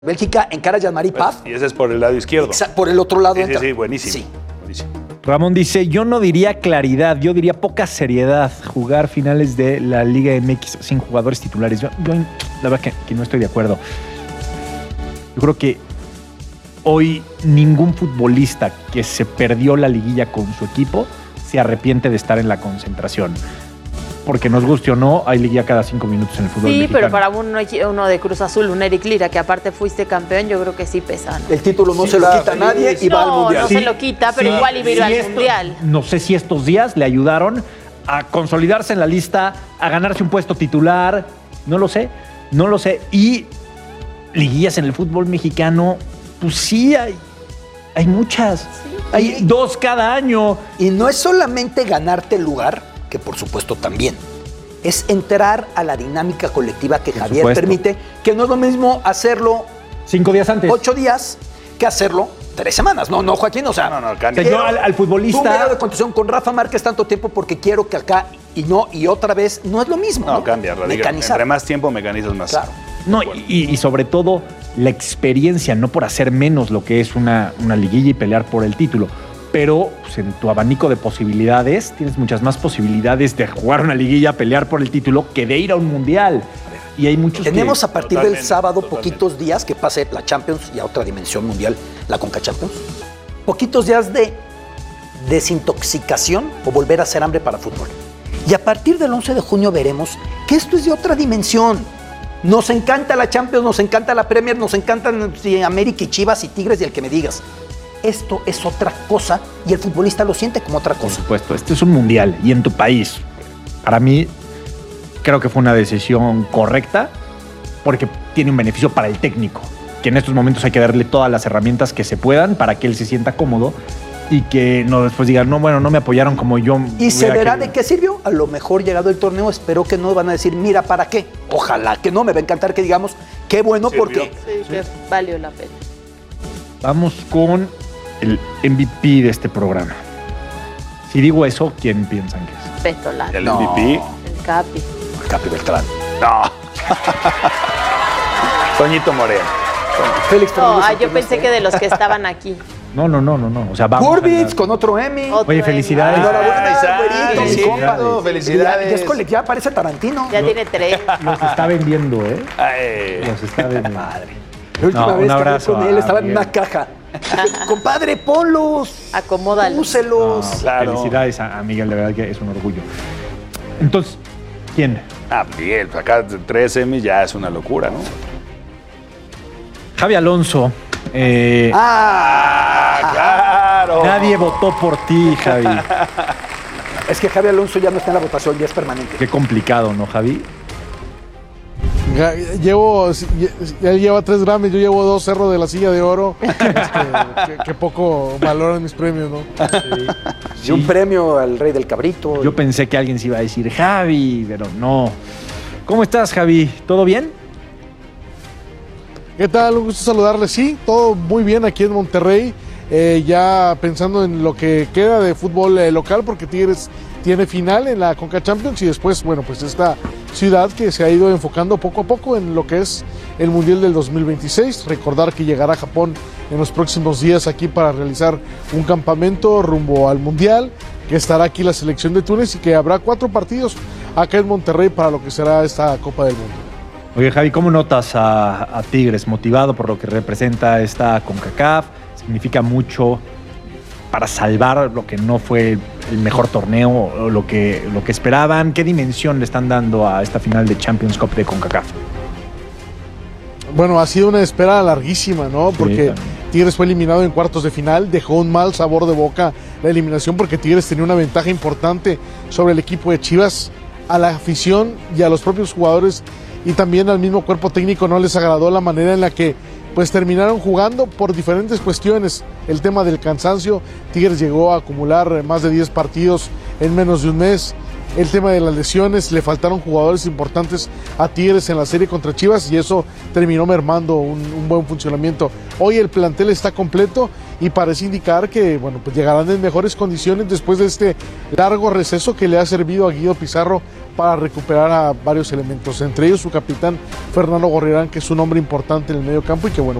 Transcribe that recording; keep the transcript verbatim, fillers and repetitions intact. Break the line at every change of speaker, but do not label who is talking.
Bélgica encara a Jean-Marie Paf.
Y ese es por el lado izquierdo.
Por el otro lado.
Sí, sí,
entra.
sí, buenísimo.
Sí.
buenísimo.
Ramón dice, yo no diría claridad, yo diría poca seriedad jugar finales de la Liga M X sin jugadores titulares. Yo, yo la verdad que, que no estoy de acuerdo. Yo creo que hoy ningún futbolista que se perdió la liguilla con su equipo se arrepiente de estar en la concentración. Porque nos guste o no, hay liguilla cada cinco minutos en el fútbol
Sí,
mexicano.
pero para uno, uno de Cruz Azul, un Eric Lira, que aparte fuiste campeón, yo creo que sí pesa, ¿no?
El título no
Sí,
se lo
claro.
quita a nadie y
no,
va al Mundial.
no
Sí,
se lo quita, pero
sí,
igual iba a ir
sí,
al
esto-
Mundial.
No sé si estos días le ayudaron a consolidarse en la lista, a ganarse un puesto titular. No lo sé, no lo sé. Y liguillas en el fútbol mexicano, pues sí, hay, hay muchas. Hay
Y-
dos cada año.
Y no es solamente ganarte el lugar, que por supuesto también. Es entrar a la dinámica colectiva que
Por
Javier
supuesto.
permite, que no es lo mismo hacerlo
Cinco días antes.
ocho días que hacerlo tres semanas. No, no, Joaquín, o sea,
No, no,
O sea,
cambia.
yo al, al futbolista...
Tú me das de contusión con Rafa Márquez tanto tiempo porque quiero que acá y no, y otra vez, no es lo mismo.
No, cambia, radical.
Mecanizar.
Entre más tiempo mecanizas más.
Claro.
No,
De acuerdo.
y, y sobre todo la experiencia, no por hacer menos lo que es una, una liguilla y pelear por el título, pero pues, en tu abanico de posibilidades tienes muchas más posibilidades de jugar una liguilla, pelear por el título, que de ir a un mundial. Y hay muchos
Tenemos
que...
a partir del
Totalmente,
sábado
totalmente.
poquitos días que pase la Champions y a otra dimensión mundial, la Conca Champions. Poquitos días de desintoxicación o volver a hacer hambre para fútbol. Y a partir del once de junio veremos que esto es de otra dimensión. Nos encanta la Champions, nos encanta la Premier, nos encantan sí, América y Chivas y Tigres y el que me digas. Esto es otra cosa y el futbolista lo siente como otra
Por
cosa.
supuesto, este es un mundial y en tu país. Para mí, creo que fue una decisión correcta porque tiene un beneficio para el técnico, que en estos momentos hay que darle todas las herramientas que se puedan para que él se sienta cómodo y que no después diga, no, bueno, no me apoyaron como yo.
Y se
hubiera
verá
querido".
de qué sirvió. A lo mejor llegado el torneo, espero que no van a decir, mira, ¿para qué? Ojalá que no, me va a encantar que digamos, qué bueno,
Sirvió.
porque
Sí, que valió la pena.
Vamos con el M V P de este programa. Si digo eso, ¿quién piensan que es?
Petolán,
El
No.
M V P.
el Capi.
Capi Beltrán.
No. Toñito Moreno.
Félix
No,
Fernández
ah, yo
Santos,
pensé
¿no?
que de los que estaban aquí.
No, no, no, no, no. O sea, vamos. a
Burbitz
la-
con otro Emmy.
Otro
Oye,
Emmy.
felicidades.
Enhorabuena,
Ay,
güerito, mi
sí,
compa.
no,
Ya,
felicidades.
ya es colectiva, ya parece Tarantino.
Ya tiene tres.
Los está vendiendo, ¿eh?
Ay.
Los está vendiendo.
Padre. La última
No, un
vez que hablé
abrazo
con él
a
estaba en
Miguel.
una caja. Compadre, ponlos.
Acomódalos.
Úselos.
No,
Claro.
Felicidades a, a Miguel, de verdad que es un orgullo. Entonces, ¿quién?
Ah, Miguel, acá tres Emmys ya es una locura, ¿no?
Javi Alonso. eh,
Ah,
Ah, claro.
Nadie votó por ti, Javi.
es que Javi Alonso ya no está en la votación, ya es permanente.
Qué complicado, ¿no, Javi?
Ya- Llevo, ya lleva tres Grammys, yo llevo dos Cerro de la Silla de Oro. Este, que, que poco valoran mis premios, ¿no?
Y un premio al Rey del Cabrito.
Yo pensé que alguien se iba a decir Javi, pero no. ¿Cómo estás, Javi? ¿Todo bien?
¿Qué tal? Un gusto saludarles. Sí, todo muy bien aquí en Monterrey. Eh, ya pensando en lo que queda de fútbol eh, local, porque Tigres tiene final en la Conca Champions y después, bueno, pues esta ciudad que se ha ido enfocando poco a poco en lo que es el Mundial del dos mil veintiséis. Recordar que llegará a Japón en los próximos días aquí para realizar un campamento rumbo al Mundial, que estará aquí la selección de Túnez y que habrá cuatro partidos acá en Monterrey para lo que será esta Copa del Mundo.
Oye, Javi, ¿cómo notas a, a Tigres motivado por lo que representa esta CONCACAF? Significa mucho para salvar lo que no fue el mejor torneo o lo que, lo que esperaban. ¿Qué dimensión le están dando a esta final de Champions Cup de CONCACAF?
Bueno, ha sido una espera larguísima, ¿no?
Sí,
Porque
también.
Tigres fue eliminado en cuartos de final, dejó un mal sabor de boca la eliminación porque Tigres tenía una ventaja importante sobre el equipo de Chivas. A la afición y a los propios jugadores y también al mismo cuerpo técnico no les agradó la manera en la que pues terminaron jugando por diferentes cuestiones. El tema del cansancio, Tigres llegó a acumular más de diez partidos en menos de un mes. El tema de las lesiones, le faltaron jugadores importantes a Tigres en la serie contra Chivas y eso terminó mermando un, un buen funcionamiento. Hoy el plantel está completo y parece indicar que bueno, pues llegarán en mejores condiciones después de este largo receso que le ha servido a Guido Pizarro para recuperar a varios elementos, entre ellos su capitán Fernando Gorriarán, que es un hombre importante en el medio campo y que bueno,